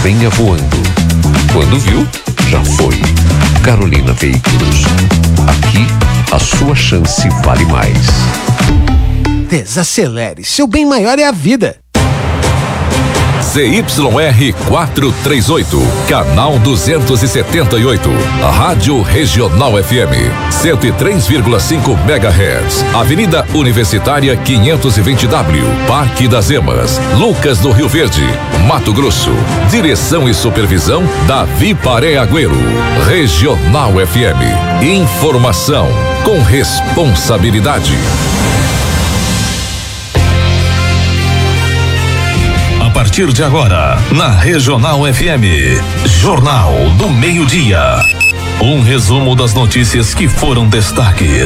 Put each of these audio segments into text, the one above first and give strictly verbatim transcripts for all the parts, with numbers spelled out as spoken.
venha voando. Quando viu, já foi. Carolina Veículos. Aqui, a sua chance vale mais. Desacelere, seu bem maior é a vida. Z Y R quatrocentos e trinta e oito, canal duzentos e setenta e oito, Rádio Regional F M, cento e três vírgula cinco megahertz, Avenida Universitária quinhentos e vinte W, Parque das Emas, Lucas do Rio Verde, Mato Grosso. Direção e supervisão Davi Paré Agüero. Regional F M, informação com responsabilidade. A partir de agora, na Regional F M, Jornal do Meio-Dia. Um resumo das notícias que foram destaques.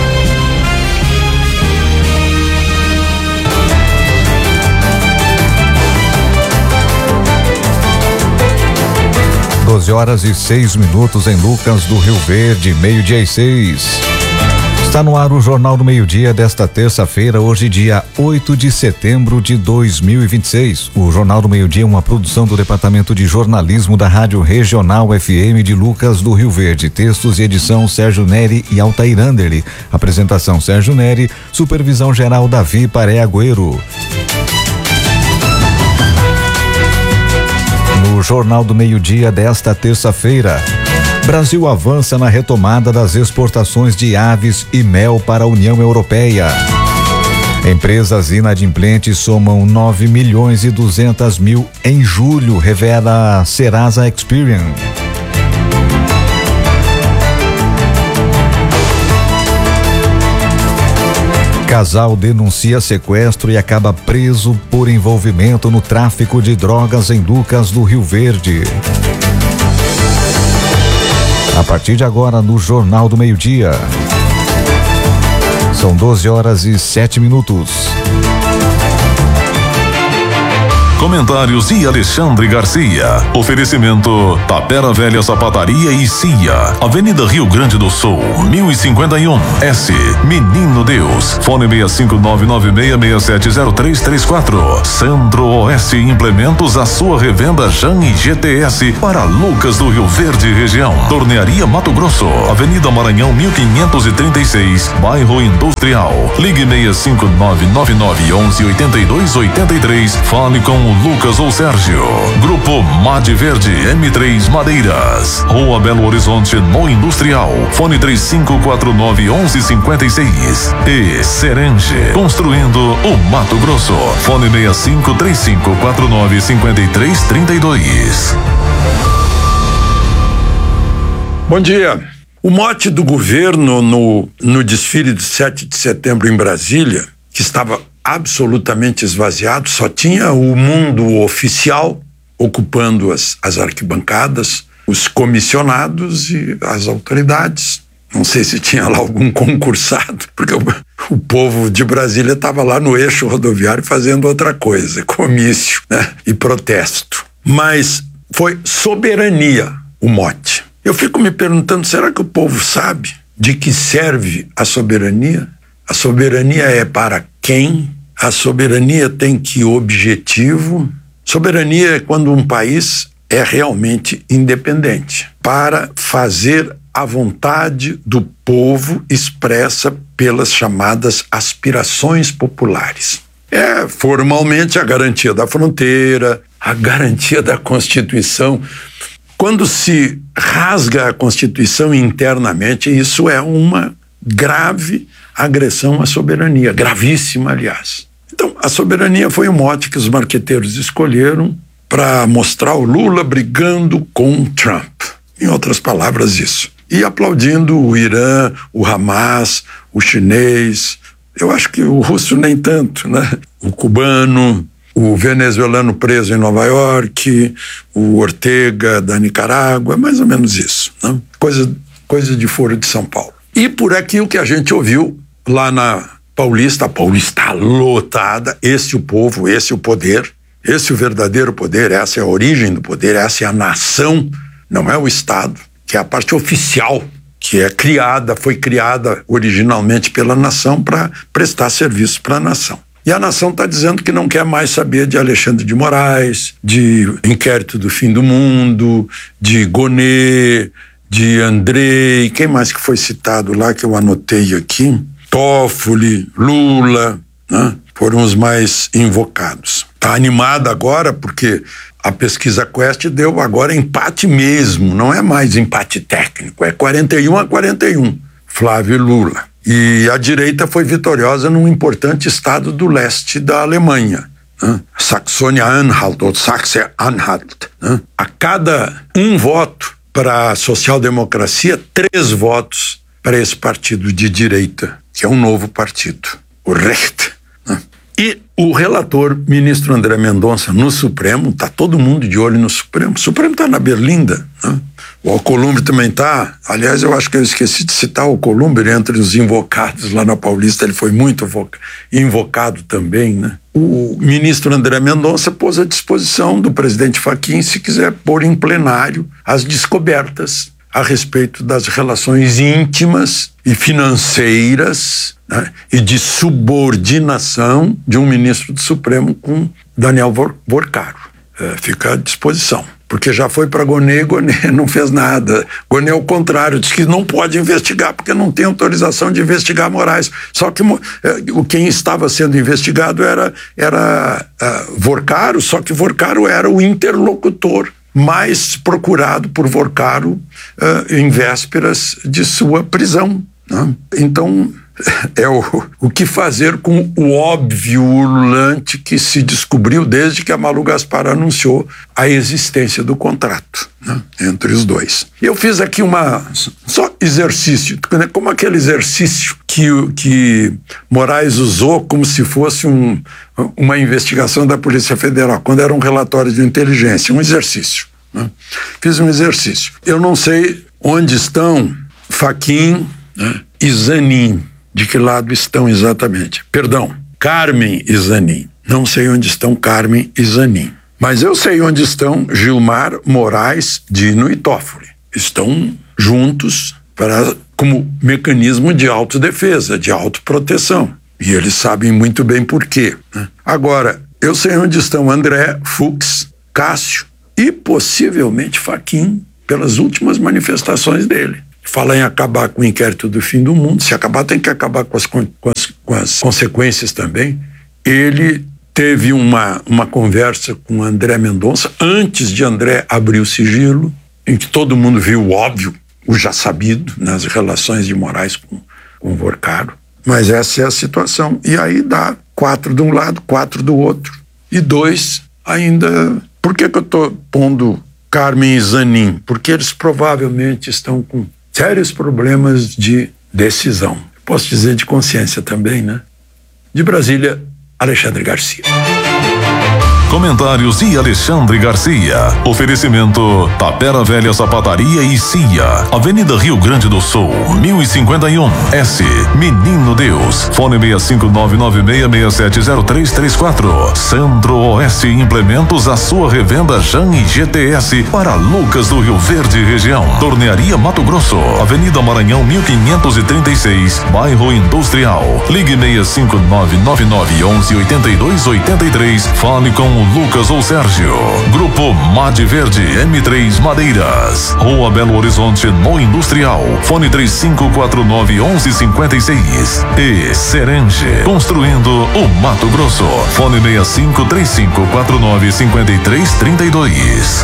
doze horas e seis minutos em Lucas do Rio Verde, meio-dia e seis. Está no ar o Jornal do Meio-Dia desta terça-feira, hoje dia oito de setembro de dois mil e vinte e seis. O Jornal do Meio-Dia é uma produção do Departamento de Jornalismo da Rádio Regional F M de Lucas do Rio Verde. Textos e edição Sérgio Neri e Altair Anderli. Apresentação Sérgio Neri, supervisão geral Davi Paré Agüero. No Jornal do Meio-Dia desta terça-feira, Brasil avança na retomada das exportações de aves e mel para a União Europeia. Empresas inadimplentes somam nove milhões e duzentos mil em julho, revela a Serasa Experian. Casal denuncia sequestro e acaba preso por envolvimento no tráfico de drogas em Lucas do Rio Verde. A partir de agora, no Jornal do Meio-Dia. São doze horas e sete minutos. Comentários e Alexandre Garcia. Oferecimento Tapera Velha Sapataria e Cia, Avenida Rio Grande do Sul, mil e cinquenta e um, S, Menino Deus. Fone seis cinco nove nove seis seis sete zero três três quatro. Centro-Oeste Implementos, a sua revenda Jan e G T S para Lucas do Rio Verde região. Tornearia Mato Grosso, Avenida Maranhão mil quinhentos e trinta e seis, Bairro Industrial. Ligue seis cinco nove nove nove onze oitenta e dois oitenta e três. Fale com Lucas ou Sérgio. Grupo Made Verde M três Madeiras, Rua Belo Horizonte no Industrial. Fone três cinco quatro nove onze cinquenta e seis. E Serenge, construindo o Mato Grosso. Fone seis cinco três cinco quatro nove cinco três três dois. Bom dia. O mote do governo no, no desfile de sete de setembro em Brasília, que estava absolutamente esvaziado, só tinha o mundo oficial ocupando as, as arquibancadas, os comissionados e as autoridades. Não sei se tinha lá algum concursado, porque o, o povo de Brasília estava lá no eixo rodoviário fazendo outra coisa, comício, né? E protesto. Mas foi soberania o mote. Eu fico me perguntando, será que o povo sabe de que serve a soberania? A soberania é para quem? A soberania tem que objetivo? Soberania é quando um país é realmente independente, para fazer a vontade do povo expressa pelas chamadas aspirações populares. É formalmente a garantia da fronteira, a garantia da Constituição. Quando se rasga a Constituição internamente, isso é uma grave agressão à soberania, gravíssima, aliás. Então, a soberania foi o mote que os marqueteiros escolheram para mostrar o Lula brigando com Trump. Em outras palavras, isso. E aplaudindo o Irã, o Hamas, o chinês, eu acho que o russo nem tanto, né? O cubano, o venezuelano preso em Nova York, o Ortega da Nicarágua, mais ou menos isso, né? Coisa, coisa de Foro de São Paulo. E por aquilo que a gente ouviu lá na Paulista, a Paulista lotada, esse o povo, esse o poder, esse o verdadeiro poder, essa é a origem do poder, essa é a nação, não é o Estado, que é a parte oficial, que é criada, foi criada originalmente pela nação para prestar serviço para a nação. E a nação está dizendo que não quer mais saber de Alexandre de Moraes, de inquérito do fim do mundo, de Gonê, de Andrei, quem mais que foi citado lá que eu anotei aqui? Toffoli, Lula, né? Foram os mais invocados. Está animada agora porque a pesquisa Quest deu agora empate mesmo, não é mais empate técnico, é quarenta e um a quarenta e um, Flávio e Lula. E a direita foi vitoriosa num importante estado do leste da Alemanha, né? Saxônia-Anhalt ou Sachsen-Anhalt. Né? A cada um voto para a social-democracia, três votos para esse partido de direita, que é um novo partido, o Recht. Né? E o relator, ministro André Mendonça, no Supremo, está todo mundo de olho no Supremo. O Supremo está na Berlinda, né? O Alcolumbre também está. Aliás, eu acho que eu esqueci de citar o Alcolumbre entre os invocados lá na Paulista. Ele foi muito invocado também, né? O ministro André Mendonça pôs à disposição do presidente Fachin, se quiser pôr em plenário as descobertas a respeito das relações íntimas e financeiras, né, e de subordinação de um ministro do Supremo com Daniel Vorcaro. É, fica à disposição. Porque já foi para Gonê, Gonê não fez nada. Gonê, ao contrário, disse que não pode investigar porque não tem autorização de investigar Moraes. Só que o quem estava sendo investigado era, era uh, Vorcaro, só que Vorcaro era o interlocutor mais procurado por Vorcaro uh, em vésperas de sua prisão. Né? Então, é o, o que fazer com o óbvio ululante que se descobriu desde que a Malu Gaspar anunciou a existência do contrato, né, entre os dois. Eu fiz aqui uma só exercício, né, como aquele exercício que, que Moraes usou como se fosse um, uma investigação da Polícia Federal, quando era um relatório de inteligência, um exercício. Né. Fiz um exercício. Eu não sei onde estão Fachin, né, e Zanin. De que lado estão exatamente? Perdão, Carmen e Zanin. Não sei onde estão Carmen e Zanin. Mas eu sei onde estão Gilmar, Moraes, Dino e Toffoli. Estão juntos para, como mecanismo de autodefesa, de autoproteção. E eles sabem muito bem por quê. Né? Agora, eu sei onde estão André, Fux, Cássio e possivelmente Fachin, pelas últimas manifestações dele. Fala em acabar com o inquérito do fim do mundo. Se acabar, tem que acabar com as, com as, com as consequências também. Ele teve uma, uma conversa com André Mendonça, antes de André abrir o sigilo, em que todo mundo viu o óbvio, o já sabido, nas relações de Moraes com, com Vorcaro. Mas essa é a situação. E aí dá quatro de um lado, quatro do outro. E dois ainda... Por que que eu estou pondo Carmen e Zanin? Porque eles provavelmente estão com sérios problemas de decisão. Posso dizer de consciência também, né? De Brasília, Alexandre Garcia. Comentários de Alexandre Garcia. Oferecimento Tapera Velha Sapataria e Cia. Avenida Rio Grande do Sul, mil e cinquenta e um, S. Menino Deus. Fone seis cinco nove nove seis seis sete zero três três quatro. Centro-Oeste Implementos, a sua revenda Jan e G T S para Lucas do Rio Verde região. Tornearia Mato Grosso. Avenida Maranhão mil quinhentos e trinta e seis, Bairro Industrial. Ligue seis cinco nove nove nove onze oitenta e dois oitenta e três. Fale com Lucas ou Sérgio. Grupo Made Verde M três Madeiras. Rua Belo Horizonte no Industrial. Fone três cinco quatro nove onze cinquenta e seis. E Serenge. Construindo o Mato Grosso. Fone seis cinco três cinco quatro nove cinco três três dois.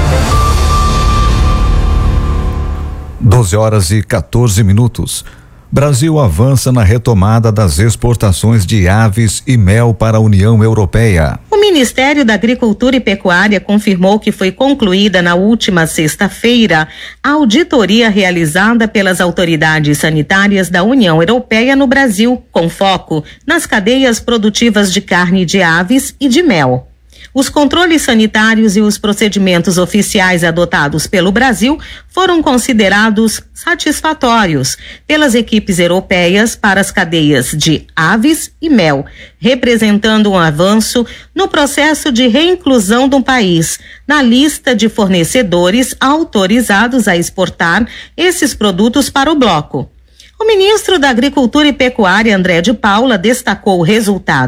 doze horas e quatorze minutos. Brasil avança na retomada das exportações de aves e mel para a União Europeia. O Ministério da Agricultura e Pecuária confirmou que foi concluída na última sexta-feira a auditoria realizada pelas autoridades sanitárias da União Europeia no Brasil, com foco nas cadeias produtivas de carne de aves e de mel. Os controles sanitários e os procedimentos oficiais adotados pelo Brasil foram considerados satisfatórios pelas equipes europeias para as cadeias de aves e mel, representando um avanço no processo de reinclusão do país na lista de fornecedores autorizados a exportar esses produtos para o bloco. O ministro da Agricultura e Pecuária, André de Paula, destacou o resultado.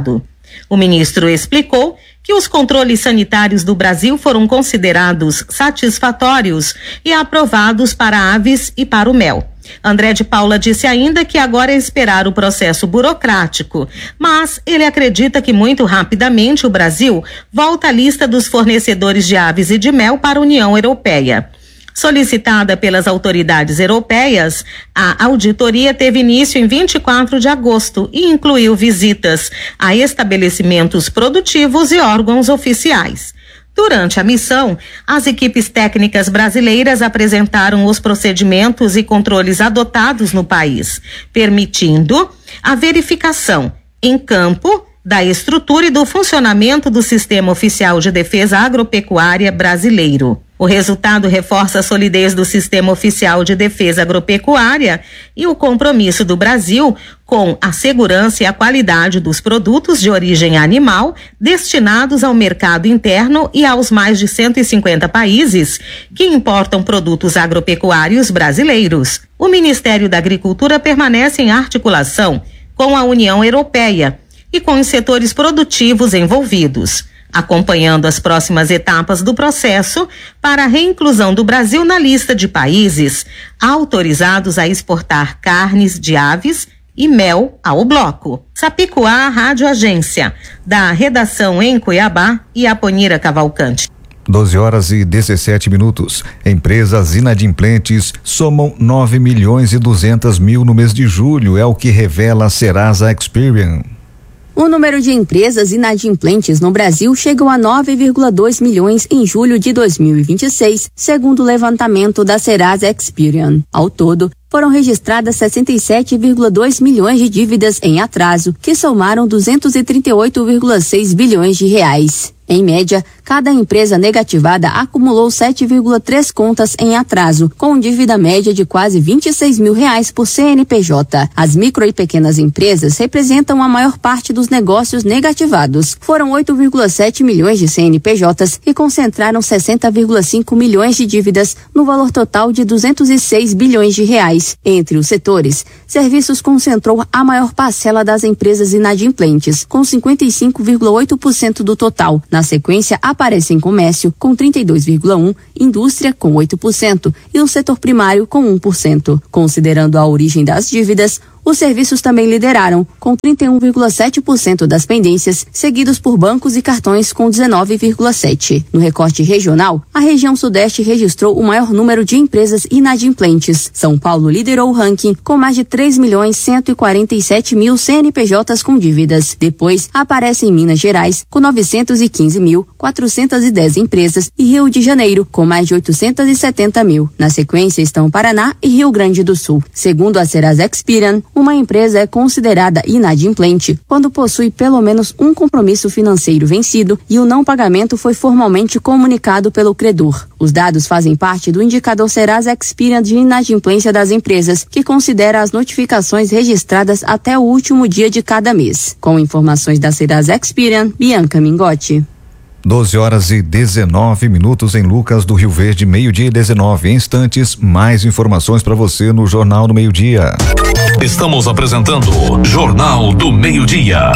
O ministro explicou que os controles sanitários do Brasil foram considerados satisfatórios e aprovados para aves e para o mel. André de Paula disse ainda que agora é esperar o processo burocrático, mas ele acredita que muito rapidamente o Brasil volta à lista dos fornecedores de aves e de mel para a União Europeia. Solicitada pelas autoridades europeias, a auditoria teve início em vinte e quatro de agosto e incluiu visitas a estabelecimentos produtivos e órgãos oficiais. Durante a missão, as equipes técnicas brasileiras apresentaram os procedimentos e controles adotados no país, permitindo a verificação em campo da estrutura e do funcionamento do Sistema Oficial de Defesa Agropecuária brasileiro. O resultado reforça a solidez do Sistema Oficial de Defesa Agropecuária e o compromisso do Brasil com a segurança e a qualidade dos produtos de origem animal destinados ao mercado interno e aos mais de cento e cinquenta países que importam produtos agropecuários brasileiros. O Ministério da Agricultura permanece em articulação com a União Europeia e com os setores produtivos envolvidos, acompanhando as próximas etapas do processo para a reinclusão do Brasil na lista de países autorizados a exportar carnes de aves e mel ao bloco. Sapicoá, Rádio Agência, da redação em Cuiabá, e Aponira Cavalcante. doze horas e dezessete minutos. Empresas inadimplentes somam nove milhões e duzentos mil no mês de julho, é o que revela a Serasa Experian. O número de empresas inadimplentes no Brasil chegou a nove vírgula dois milhões em julho de dois mil e vinte e seis, segundo o levantamento da Serasa Experian. Ao todo, foram registradas sessenta e sete vírgula dois milhões de dívidas em atraso, que somaram duzentos e trinta e oito vírgula seis bilhões de reais. Em média, cada empresa negativada acumulou sete vírgula três contas em atraso, com dívida média de quase vinte e seis mil reais por C N P J. As micro e pequenas empresas representam a maior parte dos negócios negativados. Foram oito vírgula sete milhões de C N P Js e concentraram sessenta vírgula cinco milhões de dívidas no valor total de duzentos e seis bilhões de reais. Entre os setores, serviços concentrou a maior parcela das empresas inadimplentes, com cinquenta e cinco vírgula oito por cento do total. Na sequência, aparecem comércio, com trinta e dois vírgula um por cento, indústria, com oito por cento e o setor primário, com um por cento. Considerando a origem das dívidas, os serviços também lideraram, com trinta e um vírgula sete por cento das pendências, seguidos por bancos e cartões, com dezenove vírgula sete por cento. No recorte regional, a região sudeste registrou o maior número de empresas inadimplentes. São Paulo liderou o ranking, com mais de três milhões cento e quarenta e sete mil C N P Js com dívidas. Depois, aparecem Minas Gerais, com novecentos e quinze mil quatrocentos e dez empresas, e Rio de Janeiro, com mais de oitocentos e setenta mil. Na sequência estão Paraná e Rio Grande do Sul. Segundo a Serasa Experian, uma empresa é considerada inadimplente quando possui pelo menos um compromisso financeiro vencido e o não pagamento foi formalmente comunicado pelo credor. Os dados fazem parte do indicador Serasa Experian de inadimplência das empresas, que considera as notificações registradas até o último dia de cada mês. Com informações da Serasa Experian, Bianca Mingotti. doze horas e dezenove minutos em Lucas do Rio Verde, meio-dia e dezenove instantes. Mais informações para você no Jornal do Meio-Dia. Estamos apresentando Jornal do Meio-Dia.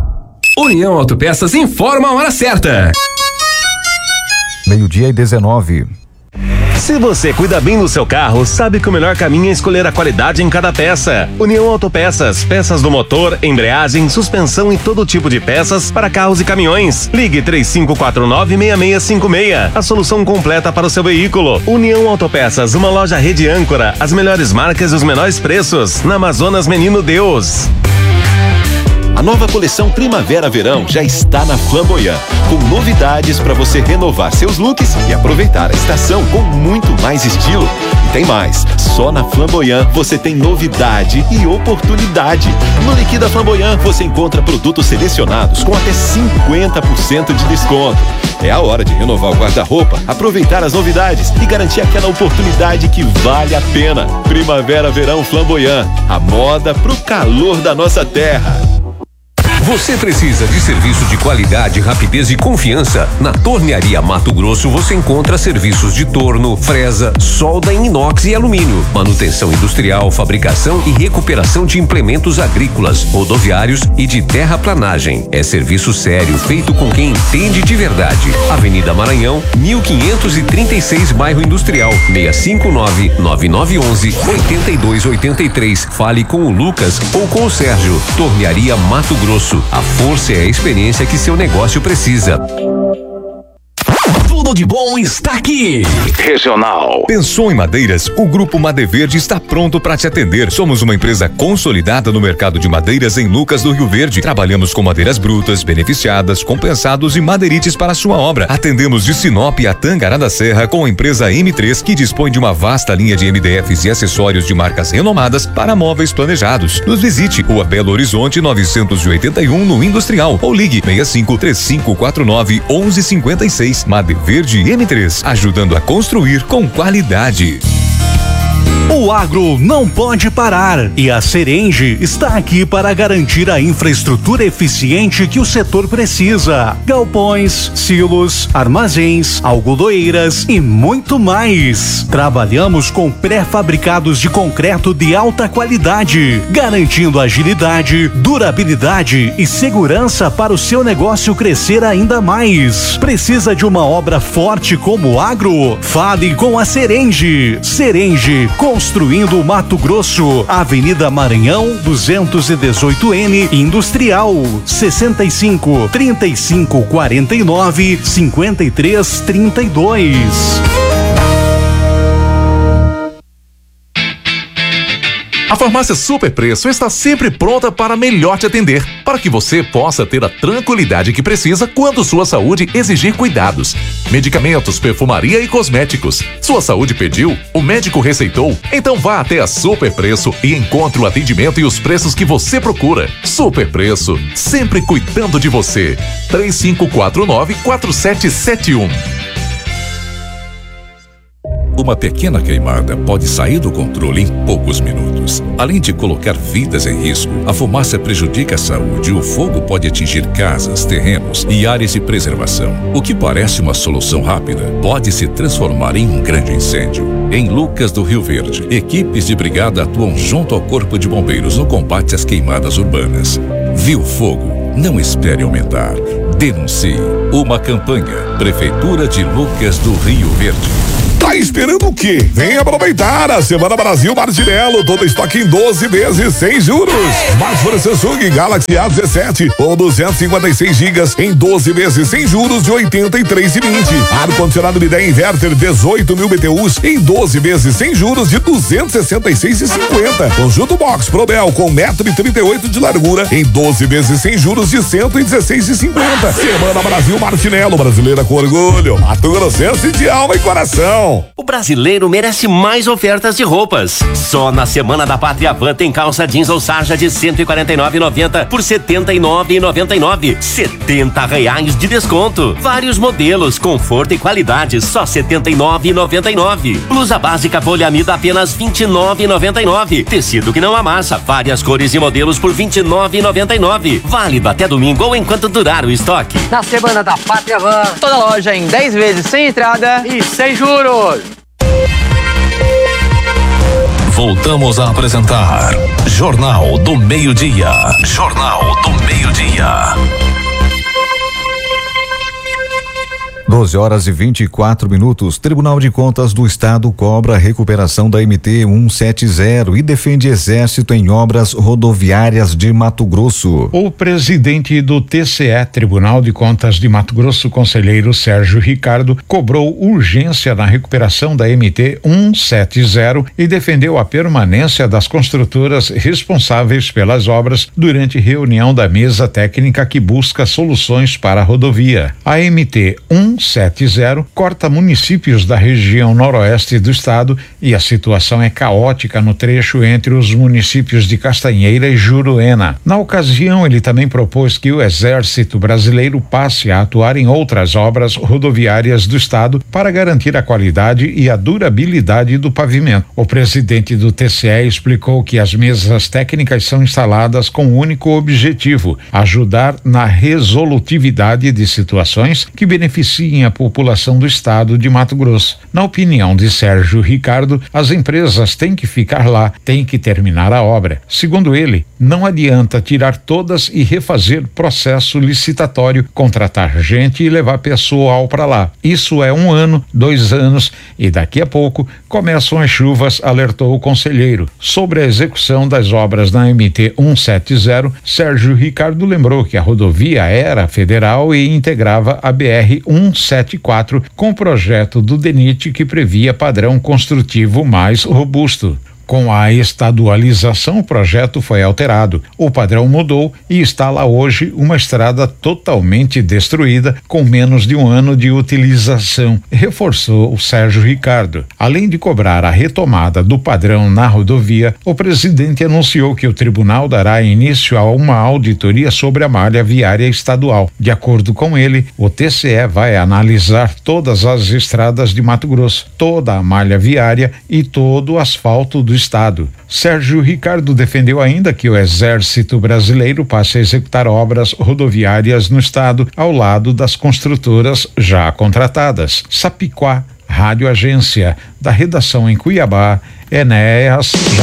União Autopeças informa a hora certa. Meio-dia e dezenove. Se você cuida bem do seu carro, sabe que o melhor caminho é escolher a qualidade em cada peça. União Autopeças, peças do motor, embreagem, suspensão e todo tipo de peças para carros e caminhões. Ligue três cinco quatro nove, seis seis cinco seis, a solução completa para o seu veículo. União Autopeças, uma loja rede âncora, as melhores marcas e os menores preços, na Amazonas Menino Deus. A nova coleção Primavera-Verão já está na Flamboyant, com novidades para você renovar seus looks e aproveitar a estação com muito mais estilo. E tem mais, só na Flamboyant você tem novidade e oportunidade. No Liquida Flamboyant você encontra produtos selecionados com até cinquenta por cento de desconto. É a hora de renovar o guarda-roupa, aproveitar as novidades e garantir aquela oportunidade que vale a pena. Primavera-Verão Flamboyant, a moda pro calor da nossa terra. Você precisa de serviço de qualidade, rapidez e confiança? Na Tornearia Mato Grosso você encontra serviços de torno, fresa, solda em inox e alumínio, manutenção industrial, fabricação e recuperação de implementos agrícolas, rodoviários e de terraplanagem. É serviço sério, feito com quem entende de verdade. Avenida Maranhão, mil quinhentos e trinta e seis, bairro Industrial, seis cinco nove, nove nove um um, oito dois oito três. Fale com o Lucas ou com o Sérgio. Tornearia Mato Grosso. A força é a experiência que seu negócio precisa. Tudo de bom está aqui. Regional. Pensou em madeiras? O Grupo Madeverde está pronto para te atender. Somos uma empresa consolidada no mercado de madeiras em Lucas do Rio Verde. Trabalhamos com madeiras brutas, beneficiadas, compensados e madeirites para sua obra. Atendemos de Sinop a Tangará da Serra com a empresa M três, que dispõe de uma vasta linha de M D Fs e acessórios de marcas renomadas para móveis planejados. Nos visite, Rua Belo Horizonte novecentos e oitenta e um, no Industrial, ou ligue seis cinco três cinco quatro nove um um cinco seis. Madeverde M três, ajudando a construir com qualidade. O agro não pode parar e a Serenge está aqui para garantir a infraestrutura eficiente que o setor precisa. Galpões, silos, armazéns, algodoeiras e muito mais. Trabalhamos com pré-fabricados de concreto de alta qualidade, garantindo agilidade, durabilidade e segurança para o seu negócio crescer ainda mais. Precisa de uma obra forte como o agro? Fale com a Serenge. Serenge, construindo Mato Grosso, Avenida Maranhão, duzentos e dezoito N, Industrial, sessenta e cinco, trinta e cinco, quarenta e nove, cinquenta e três, trinta e dois. A Farmácia Super Preço está sempre pronta para melhor te atender, para que você possa ter a tranquilidade que precisa quando sua saúde exigir cuidados. Medicamentos, perfumaria e cosméticos. Sua saúde pediu? O médico receitou? Então vá até a Super Preço e encontre o atendimento e os preços que você procura. Super Preço, sempre cuidando de você. três cinco quatro nove, quatro sete sete um. Uma pequena queimada pode sair do controle em poucos minutos. Além de colocar vidas em risco, a fumaça prejudica a saúde e o fogo pode atingir casas, terrenos e áreas de preservação. O que parece uma solução rápida pode se transformar em um grande incêndio. Em Lucas do Rio Verde, equipes de brigada atuam junto ao Corpo de Bombeiros no combate às queimadas urbanas. Viu fogo? Não espere aumentar. Denuncie. Uma campanha. Prefeitura de Lucas do Rio Verde. Tá esperando o quê? Vem aproveitar a Semana Brasil Martinello, todo estoque em doze vezes sem juros. Smartphone Samsung Galaxy A dezessete ou duzentos e cinquenta e seis gigas em doze vezes sem juros de oitenta e três reais e vinte. Ar-condicionado Midea Inverter dezoito mil B T Us em doze vezes sem juros de duzentos e sessenta e seis reais e cinquenta. Conjunto Box Probel com um metro e trinta e oito de largura em doze vezes sem juros de cento e dezesseis reais e cinquenta. Semana Brasil Martinello, brasileira com orgulho, Mato Grossense de alma e coração. O brasileiro merece mais ofertas de roupas. Só na Semana da Pátria Van tem calça jeans ou sarja de cento e quarenta e nove reais e noventa centavos por setenta e nove reais e noventa e nove centavos. setenta reais de desconto. Vários modelos, conforto e qualidade, só setenta e nove reais e noventa e nove centavos. Blusa básica poliamida apenas vinte e nove reais e noventa e nove centavos. Tecido que não amassa, várias cores e modelos por vinte e nove reais e noventa e nove centavos. Válido até domingo ou enquanto durar o estoque. Na Semana da Pátria Van, toda loja em dez vezes sem entrada e sem juros. Voltamos a apresentar Jornal do Meio-Dia. Jornal do Meio-Dia. doze horas e vinte e quatro minutos. Tribunal de Contas do Estado cobra a recuperação da M T cento e setenta e defende Exército em obras rodoviárias de Mato Grosso. O presidente do T C E, Tribunal de Contas de Mato Grosso, conselheiro Sérgio Ricardo, cobrou urgência na recuperação da M T cento e setenta e defendeu a permanência das construtoras responsáveis pelas obras durante reunião da mesa técnica que busca soluções para a rodovia. A M T cento e cento e setenta corta municípios da região noroeste do estado e a situação é caótica no trecho entre os municípios de Castanheira e Juruena. Na ocasião, ele também propôs que o Exército Brasileiro passe a atuar em outras obras rodoviárias do estado para garantir a qualidade e a durabilidade do pavimento. O presidente do T C E explicou que as mesas técnicas são instaladas com o único objetivo: ajudar na resolutividade de situações que beneficiem a população do estado de Mato Grosso. Na opinião de Sérgio Ricardo, as empresas têm que ficar lá, têm que terminar a obra. Segundo ele, não adianta tirar todas e refazer processo licitatório, contratar gente e levar pessoal para lá. Isso é um ano, dois anos e daqui a pouco começam as chuvas, alertou o conselheiro. Sobre a execução das obras na M T cento e setenta, Sérgio Ricardo lembrou que a rodovia era federal e integrava a B R cento e setenta e quatro com o projeto do DENIT que previa padrão construtivo mais robusto. Com a estadualização, o projeto foi alterado. O padrão mudou e está lá hoje uma estrada totalmente destruída com menos de um ano de utilização, reforçou o Sérgio Ricardo. Além de cobrar a retomada do padrão na rodovia, o presidente anunciou que o tribunal dará início a uma auditoria sobre a malha viária estadual. De acordo com ele, o T C E vai analisar todas as estradas de Mato Grosso, toda a malha viária e todo o asfalto do estado. Sérgio Ricardo defendeu ainda que o Exército Brasileiro passe a executar obras rodoviárias no estado ao lado das construtoras já contratadas. Sapiquá, Rádio Agência, da redação em Cuiabá, Enéas. Já...